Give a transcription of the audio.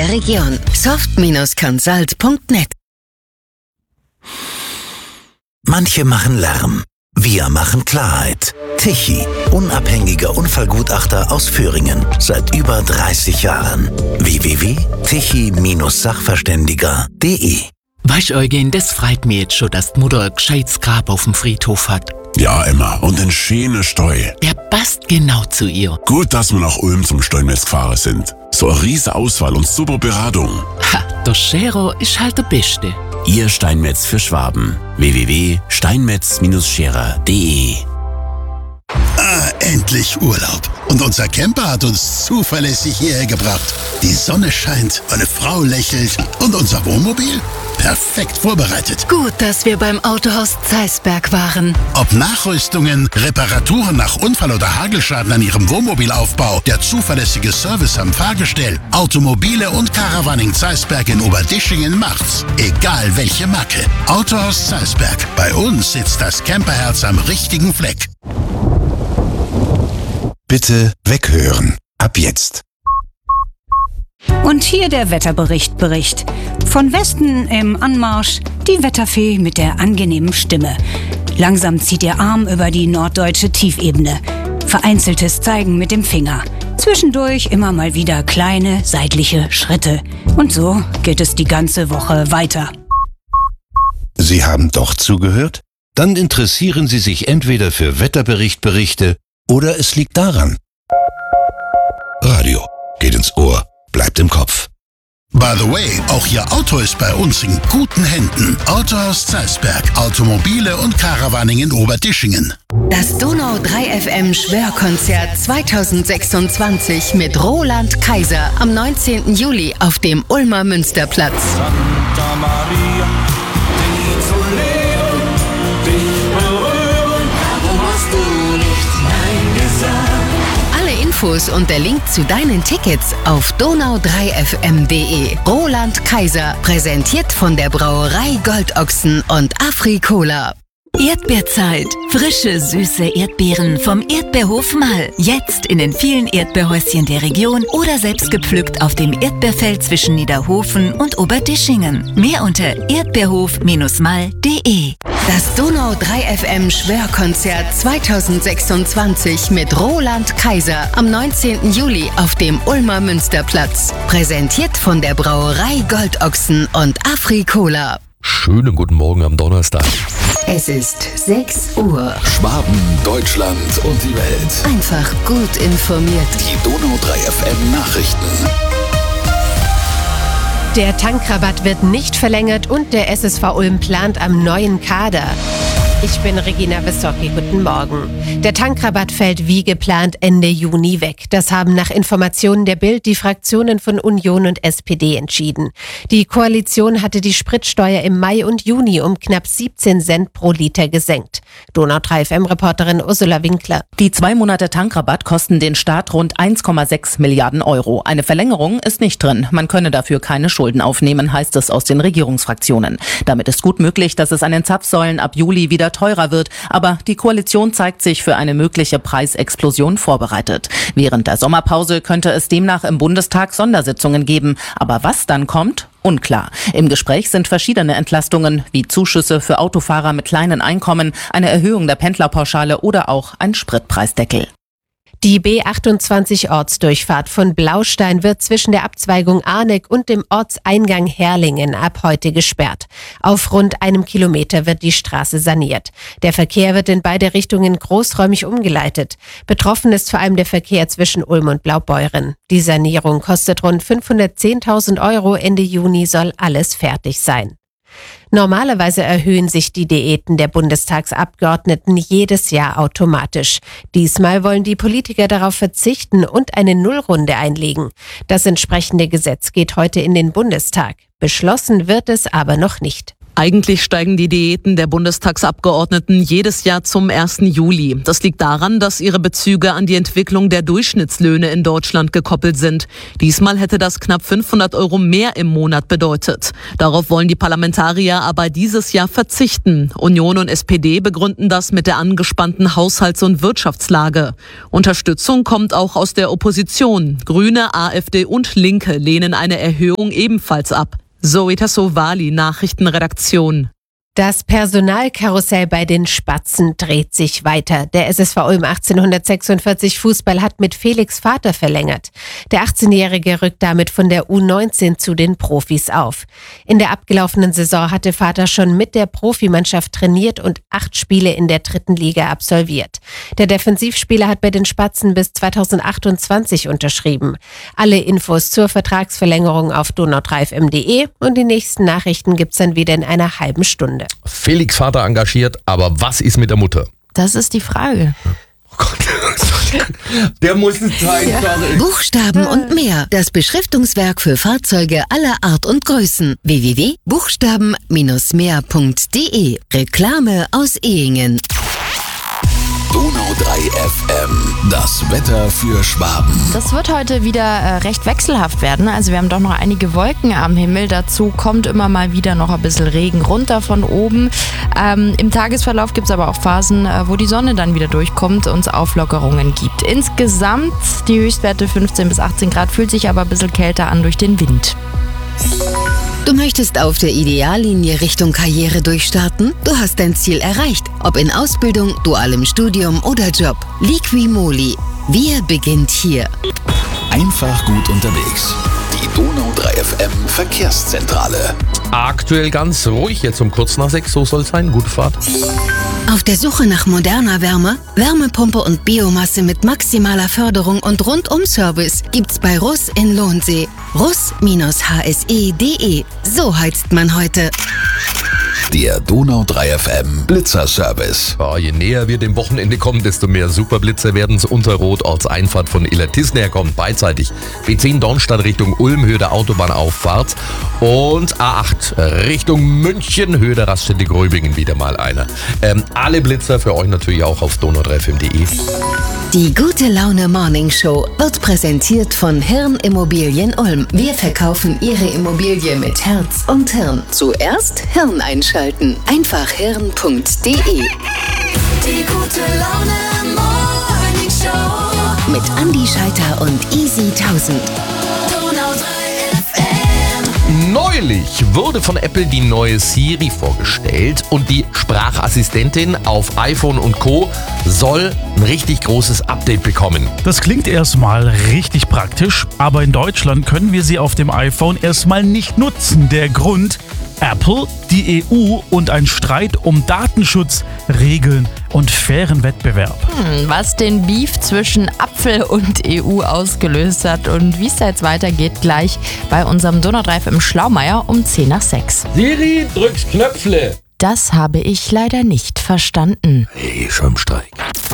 der Region. soft-consult.net. Manche machen Lärm. Wir machen Klarheit. Tichy, unabhängiger Unfallgutachter aus Föhringen. Seit über 30 Jahren. www.tichy-sachverständiger.de. Weißt Eugen, das freut mich jetzt schon, dass die Mutter ein gescheites Grab auf dem Friedhof hat. Ja, Emma, und ein schöner Steu. Der passt genau zu ihr. Gut, dass wir nach Ulm zum Steinmetz gefahren sind. So eine riese Auswahl und super Beratung. Ha, der Schero ist halt der Beste. Ihr Steinmetz für Schwaben. www.steinmetz-scherer.de. Endlich Urlaub. Und unser Camper hat uns zuverlässig hierher gebracht. Die Sonne scheint, meine Frau lächelt und unser Wohnmobil perfekt vorbereitet. Gut, dass wir beim Autohaus Zeisberg waren. Ob Nachrüstungen, Reparaturen nach Unfall oder Hagelschaden an Ihrem Wohnmobilaufbau, der zuverlässige Service am Fahrgestell, Automobile und Caravaning Zeisberg in Oberdischingen macht's. Egal welche Marke. Autohaus Zeisberg. Bei uns sitzt das Camperherz am richtigen Fleck. Bitte weghören. Ab jetzt. Und hier der Wetterbericht. Von Westen im Anmarsch die Wetterfee mit der angenehmen Stimme. Langsam zieht ihr Arm über die norddeutsche Tiefebene. Vereinzeltes Zeigen mit dem Finger. Zwischendurch immer mal wieder kleine seitliche Schritte. Und so geht es die ganze Woche weiter. Sie haben doch zugehört? Dann interessieren Sie sich entweder für Wetterberichte oder es liegt daran. Radio geht ins Ohr, bleibt im Kopf. By the way, auch Ihr Auto ist bei uns in guten Händen. Autohaus Zeisberg. Automobile und Caravaning in Oberdischingen. Das Donau 3 FM Schwörkonzert 2026 mit Roland Kaiser am 19. Juli auf dem Ulmer Münsterplatz. Santa Maria, dich zu leben, dich berühren, warum hast du nicht Nein gesagt? Alle Infos und der Link zu deinen Tickets auf donau3fm.de. Roland Kaiser, präsentiert von der Brauerei Goldochsen und Afri-Cola. Erdbeerzeit. Frische, süße Erdbeeren vom Erdbeerhof Mall. Jetzt in den vielen Erdbeerhäuschen der Region oder selbst gepflückt auf dem Erdbeerfeld zwischen Niederhofen und Oberdischingen. Mehr unter erdbeerhof-mall.de. Das Donau 3 FM Schwörkonzert 2026 mit Roland Kaiser am 19. Juli auf dem Ulmer Münsterplatz. Präsentiert von der Brauerei Goldochsen und Afri-Cola. Schönen guten Morgen am Donnerstag. Es ist 6 Uhr. Schwaben, Deutschland und die Welt. Einfach gut informiert. Die Donau 3 FM Nachrichten. Der Tankrabatt wird nicht verlängert und der SSV Ulm plant am neuen Kader. Ich bin Regina Wissocki, guten Morgen. Der Tankrabatt fällt wie geplant Ende Juni weg. Das haben nach Informationen der Bild die Fraktionen von Union und SPD entschieden. Die Koalition hatte die Spritsteuer im Mai und Juni um knapp 17 Cent pro Liter gesenkt. Donau 3 FM-Reporterin Ursula Winkler. Die 2 Monate Tankrabatt kosten den Staat rund 1,6 Milliarden Euro. Eine Verlängerung ist nicht drin. Man könne dafür keine Schulden aufnehmen, heißt es aus den Regierungsfraktionen. Damit ist gut möglich, dass es an den Zapfsäulen ab Juli wieder teurer wird. Aber die Koalition zeigt sich für eine mögliche Preisexplosion vorbereitet. Während der Sommerpause könnte es demnach im Bundestag Sondersitzungen geben. Aber was dann kommt? Unklar. Im Gespräch sind verschiedene Entlastungen, wie Zuschüsse für Autofahrer mit kleinen Einkommen, eine Erhöhung der Pendlerpauschale oder auch ein Spritpreisdeckel. Die B28-Ortsdurchfahrt von Blaustein wird zwischen der Abzweigung Arneck und dem Ortseingang Herlingen ab heute gesperrt. Auf rund 1 Kilometer wird die Straße saniert. Der Verkehr wird in beide Richtungen großräumig umgeleitet. Betroffen ist vor allem der Verkehr zwischen Ulm und Blaubeuren. Die Sanierung kostet rund 510.000 Euro. Ende Juni soll alles fertig sein. Normalerweise erhöhen sich die Diäten der Bundestagsabgeordneten jedes Jahr automatisch. Diesmal wollen die Politiker darauf verzichten und eine Nullrunde einlegen. Das entsprechende Gesetz geht heute in den Bundestag. Beschlossen wird es aber noch nicht. Eigentlich steigen die Diäten der Bundestagsabgeordneten jedes Jahr zum 1. Juli. Das liegt daran, dass ihre Bezüge an die Entwicklung der Durchschnittslöhne in Deutschland gekoppelt sind. Diesmal hätte das knapp 500 € mehr im Monat bedeutet. Darauf wollen die Parlamentarier aber dieses Jahr verzichten. Union und SPD begründen das mit der angespannten Haushalts- und Wirtschaftslage. Unterstützung kommt auch aus der Opposition. Grüne, AfD und Linke lehnen eine Erhöhung ebenfalls ab. Zoe Tassovali, Nachrichtenredaktion. Das Personalkarussell bei den Spatzen dreht sich weiter. Der SSV Ulm 1846 Fußball hat mit Felix Vater verlängert. Der 18-Jährige rückt damit von der U19 zu den Profis auf. In der abgelaufenen Saison hatte Vater schon mit der Profimannschaft trainiert und 8 Spiele in der 3. Liga absolviert. Der Defensivspieler hat bei den Spatzen bis 2028 unterschrieben. Alle Infos zur Vertragsverlängerung auf donau3fm.de und die nächsten Nachrichten gibt's dann wieder in einer halben Stunde. Felix Vater engagiert, aber was ist mit der Mutter? Das ist die Frage. Oh Gott. Der muss es sein. Ja. Buchstaben und mehr. Das Beschriftungswerk für Fahrzeuge aller Art und Größen. www.buchstaben-mehr.de. Reklame aus Ehingen. Donau 3 FM. Das Wetter für Schwaben. Das wird heute wieder recht wechselhaft werden. Also wir haben doch noch einige Wolken am Himmel. Dazu kommt immer mal wieder noch ein bisschen Regen runter von oben. Im Tagesverlauf gibt es aber auch Phasen, wo die Sonne dann wieder durchkommt und es Auflockerungen gibt. Insgesamt die Höchstwerte 15 bis 18 Grad, fühlt sich aber ein bisschen kälter an durch den Wind. Du möchtest auf der Ideallinie Richtung Karriere durchstarten? Du hast dein Ziel erreicht, ob in Ausbildung, dualem Studium oder Job. Liqui-Moly. Wir beginnt hier. Einfach gut unterwegs. Die Donau 3 FM Verkehrszentrale. Aktuell ganz ruhig, jetzt um kurz nach 6, so soll es sein. Gute Fahrt. Auf der Suche nach moderner Wärme, Wärmepumpe und Biomasse mit maximaler Förderung und Rundum-Service gibt's bei Russ in Lohnsee. Russ-hse.de. So heizt man heute. Der Donau 3 FM Blitzerservice. Ja, je näher wir dem Wochenende kommen, desto mehr Superblitzer werden es. Unterrot Ortseinfahrt von Illertissen herkommt, beidseitig. B10 Dornstadt Richtung Ulm, Höhe der Autobahnauffahrt. Und A8 Richtung München, Höhe der Raststätte Gröbingen wieder mal einer. Alle Blitzer für euch natürlich auch auf donau3fm.de. Die Gute Laune Morning Show wird präsentiert von Hirn Immobilien Ulm. Wir verkaufen Ihre Immobilie mit Herz und Hirn. Zuerst Hirn einschalten. Einfach hirn.de. Die Gute Laune Morning Show mit Andi Scheiter und Easy 1000. Neulich wurde von Apple die neue Siri vorgestellt und die Sprachassistentin auf iPhone und Co. soll ein richtig großes Update bekommen. Das klingt erstmal richtig praktisch, aber in Deutschland können wir sie auf dem iPhone erstmal nicht nutzen. Der Grund: Apple, die EU und ein Streit um Datenschutz, Regeln und fairen Wettbewerb. Was den Beef zwischen Apfel und EU ausgelöst hat und wie es da jetzt weitergeht, gleich bei unserem Donau 3 FM Schlaumeier um 10 nach 6. Siri, drückt Knöpfle. Das habe ich leider nicht verstanden. Hey, schon im Streik.